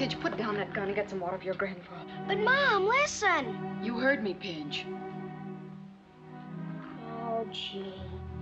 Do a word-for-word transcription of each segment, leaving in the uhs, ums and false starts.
Pidge, put down that gun and get some water for your grandpa. But, Mom, listen. You heard me, Pidge. Oh, gee.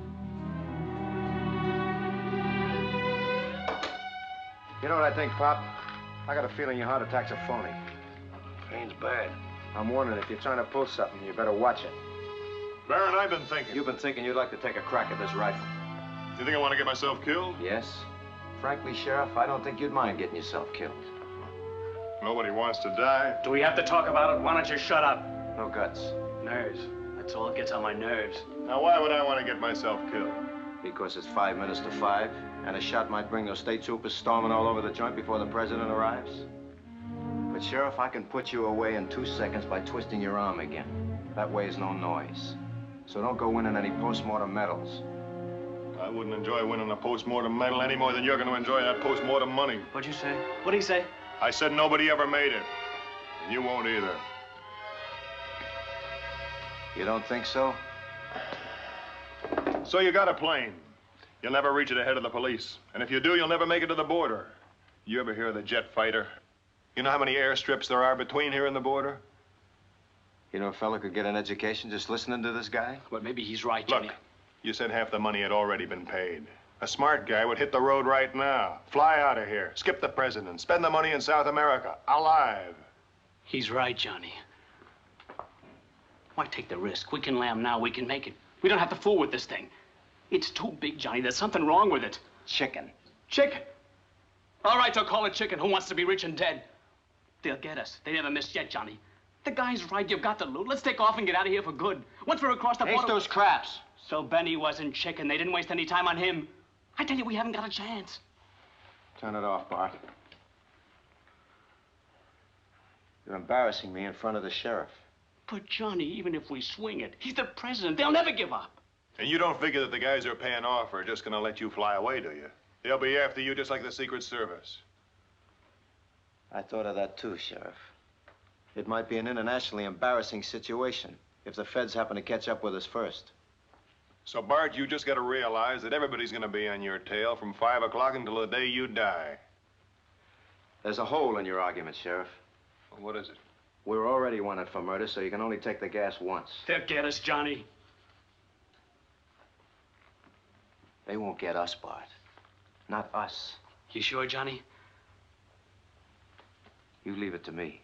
You know what I think, Pop? I got a feeling your heart attack's a phony. Pain's bad. I'm warning, if you're trying to pull something, you better watch it. Baron, I've been thinking. You've been thinking you'd like to take a crack at this rifle. You think I want to get myself killed? Yes. Frankly, Sheriff, I don't think you'd mind getting yourself killed. Nobody wants to die. Do we have to talk about it? Why don't you shut up? No guts. Nerves. That's all that gets on my nerves. Now, why would I want to get myself killed? Because it's five minutes to five, and a shot might bring those state troopers storming all over the joint before the president arrives. But, Sheriff, I can put you away in two seconds by twisting your arm again. That way is no noise. So don't go winning any post-mortem medals. I wouldn't enjoy winning a post-mortem medal any more than you're going to enjoy that post-mortem money. What'd you say? What'd he say? I said nobody ever made it. And you won't either. You don't think so? So you got a plane. You'll never reach it ahead of the police. And if you do, you'll never make it to the border. You ever hear of the jet fighter? You know how many airstrips there are between here and the border? You know, a fella could get an education just listening to this guy? Well, maybe he's right, Johnny. Look, you said half the money had already been paid. A smart guy would hit the road right now, fly out of here, skip the president, spend the money in South America, alive. He's right, Johnny. Why take the risk? We can lamb now, we can make it. We don't have to fool with this thing. It's too big, Johnny. There's something wrong with it. Chicken. Chicken? All right, they'll call it chicken. Who wants to be rich and dead? They'll get us. They never missed yet, Johnny. The guy's right. You've got to loot. Let's take off and get out of here for good. Once we're across the border... Taste those craps. So Benny wasn't chicken. They didn't waste any time on him. I tell you, we haven't got a chance. Turn it off, Bart. You're embarrassing me in front of the sheriff. But, Johnny, even if we swing it, he's the president. They'll never give up. And you don't figure that the guys who are paying off are just going to let you fly away, do you? They'll be after you just like the Secret Service. I thought of that too, Sheriff. It might be an internationally embarrassing situation if the feds happen to catch up with us first. So, Bart, you just got to realize that everybody's going to be on your tail from five o'clock until the day you die. There's a hole in your argument, Sheriff. Well, what is it? We're already wanted for murder, so you can only take the gas once. They'll get us, Johnny. They won't get us, Bart. Not us. You sure, Johnny? You leave it to me.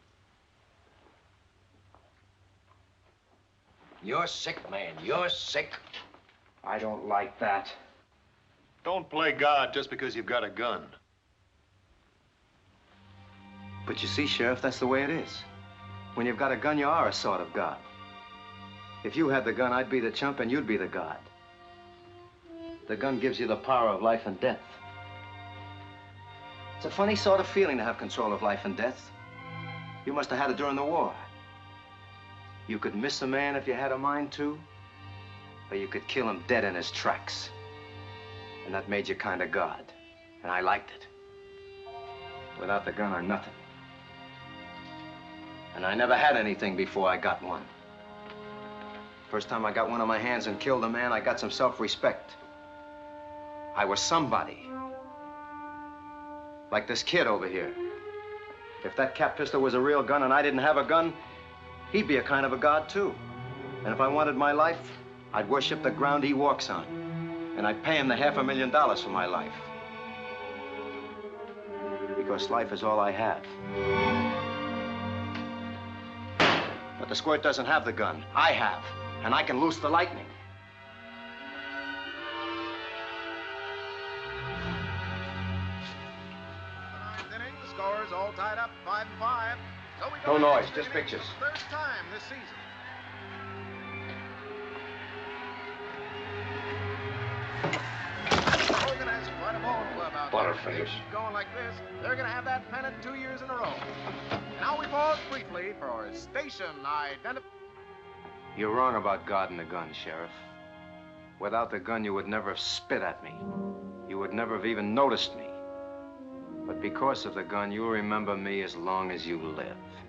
You're sick, man. You're sick. I don't like that. Don't play God just because you've got a gun. But you see, Sheriff, that's the way it is. When you've got a gun, you are a sort of God. If you had the gun, I'd be the chump and you'd be the God. The gun gives you the power of life and death. It's a funny sort of feeling to have control of life and death. You must have had it during the war. You could miss a man if you had a mind to, or you could kill him dead in his tracks. And that made you kind of God. And I liked it. Without the gun, I'm nothing. And I never had anything before I got one. First time I got one on my hands and killed a man, I got some self-respect. I was somebody. Like this kid over here. If that cap pistol was a real gun and I didn't have a gun, he'd be a kind of a god, too. And if I wanted my life, I'd worship the ground he walks on. And I'd pay him the half a million dollars for my life. Because life is all I have. But the squirt doesn't have the gun. I have. And I can loose the lightning. The score's all tied up, five and five. So we No noise, just pictures. First time this season. Hogan has quite a ball club out there. Butterface. Keep going like this, they're gonna have that pennant two years in a row. Now we pause briefly for station identification. You're wrong about God and the gun, Sheriff. Without the gun, you would never have spit at me. You would never have even noticed me. But because of the gun, you'll remember me as long as you live.